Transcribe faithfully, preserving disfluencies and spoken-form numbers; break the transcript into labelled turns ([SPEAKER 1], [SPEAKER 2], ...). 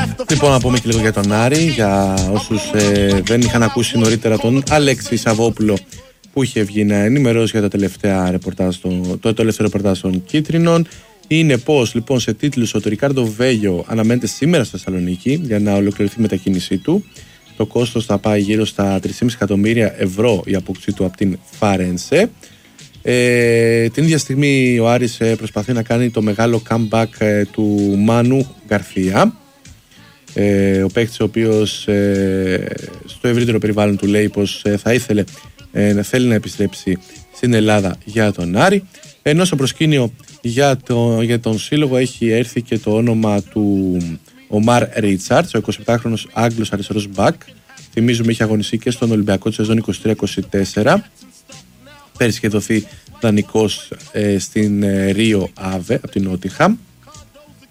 [SPEAKER 1] Λοιπόν, να πούμε και λίγο για τον Άρη, για όσους ε, δεν είχαν ακούσει νωρίτερα τον Αλέξη Σαββόπουλο που είχε βγει να ενημερώσει για το τελευταίο ρεπορτάζ των, το τελευταίο ρεπορτάζ των Κίτρινων. Είναι πως λοιπόν σε τίτλους ότι ο Ρικάρντο Βέγιο αναμένεται σήμερα στη Θεσσαλονίκη για να ολοκληρωθεί η μετακίνησή του. Το κόστος θα πάει γύρω στα τρία κόμμα πέντε εκατομμύρια ευρώ η απόκτησή του από την Φάρενσε. Ε, την ίδια στιγμή ο Άρης ε, προσπαθεί να κάνει το μεγάλο comeback ε, του Μάνου Γκαρθία, ε, ο παίκτης ο οποίος ε, στο ευρύτερο περιβάλλον του λέει πως ε, θα ήθελε ε, να θέλει να επιστρέψει στην Ελλάδα για τον Άρη, ενώ στο προσκήνιο για, το, για τον σύλλογο έχει έρθει και το όνομα του Ομάρ Ρίτσαρτς, ο εικοσιεπτάχρονος Άγγλος αριστερός μπακ. Θυμίζουμε είχε αγωνιστεί και στον Ολυμπιακό τη σεζόν είκοσι τρία είκοσι τέσσερα. Πέρυσι είχε δοθεί δανεικός ε, στην ε, Ρίο Αβε από την Νότιχαμ.